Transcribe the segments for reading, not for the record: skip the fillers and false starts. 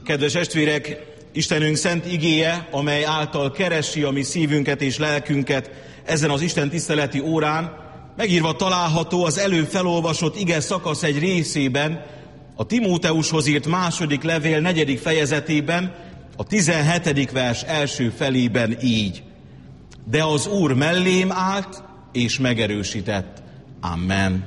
Kedves testvérek, Istenünk szent igéje, amely által keresi a mi szívünket és lelkünket ezen az Isten tiszteleti órán, megírva található az előbb felolvasott ige szakasz egy részében, a Timóteushoz írt második levél 4. fejezetében, a 17. vers első felében így. De az Úr mellém állt és megerősített. Amen.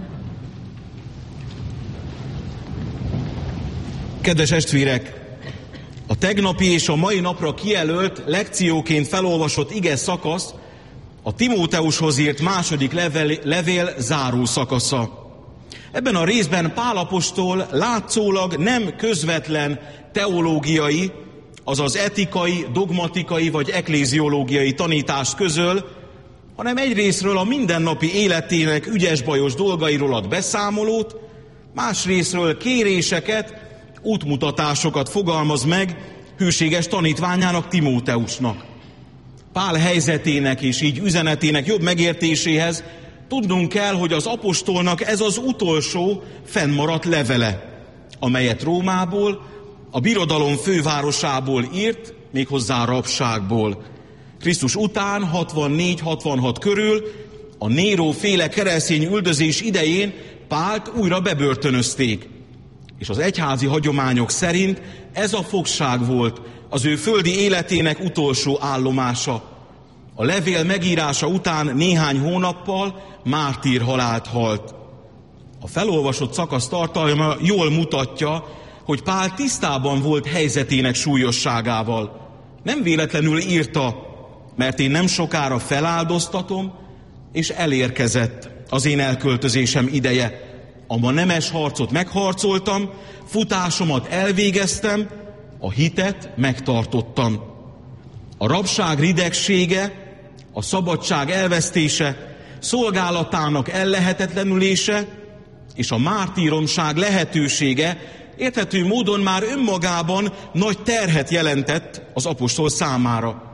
Kedves testvérek, a tegnapi és a mai napra kijelölt lekcióként felolvasott ige szakasz a Timóteushoz írt második levél záró szakasza. Ebben a részben Pál apostol látszólag nem közvetlen teológiai, azaz etikai, dogmatikai vagy ekléziológiai tanítást közöl, hanem egyrészről a mindennapi életének ügyes-bajos dolgairól ad beszámolót, másrészről kéréseket, útmutatásokat fogalmaz meg hűséges tanítványának, Timóteusnak. Pál helyzetének és így üzenetének jobb megértéséhez tudnunk kell, hogy az apostolnak ez az utolsó fennmaradt levele, amelyet Rómából, a birodalom fővárosából írt, méghozzá rabságból. Krisztus után 64-66 körül a Néró féle keresztény üldözés idején Pált újra bebörtönözték. És az egyházi hagyományok szerint ez a fogság volt az ő földi életének utolsó állomása. A levél megírása után néhány hónappal mártír halált halt. A felolvasott szakasz tartalma jól mutatja, hogy Pál tisztában volt helyzetének súlyosságával. Nem véletlenül írta, mert én nem sokára feláldoztatom, és elérkezett az én elköltözésem ideje. A nemes harcot megharcoltam, futásomat elvégeztem, a hitet megtartottam. A rabság ridegsége, a szabadság elvesztése, szolgálatának ellehetetlenülése és a mártíromság lehetősége érthető módon már önmagában nagy terhet jelentett az apostol számára.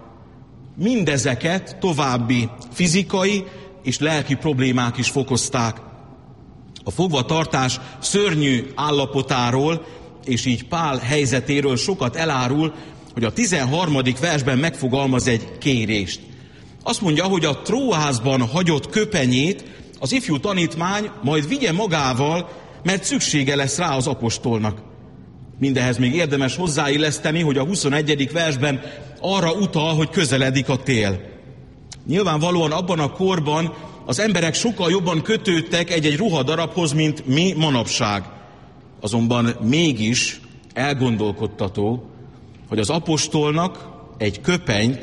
Mindezeket további fizikai és lelki problémák is fokozták. A fogvatartás szörnyű állapotáról és így Pál helyzetéről sokat elárul, hogy a 13. versben megfogalmaz egy kérést. Azt mondja, hogy a Tróázban hagyott köpenyét az ifjú tanítmány majd vigye magával, mert szüksége lesz rá az apostolnak. Mindehez még érdemes hozzáilleszteni, hogy a 21. versben arra utal, hogy közeledik a tél. Nyilvánvalóan abban a korban az emberek sokkal jobban kötődtek egy-egy ruhadarabhoz, mint mi manapság. Azonban mégis elgondolkodtató, hogy az apostolnak egy köpenyt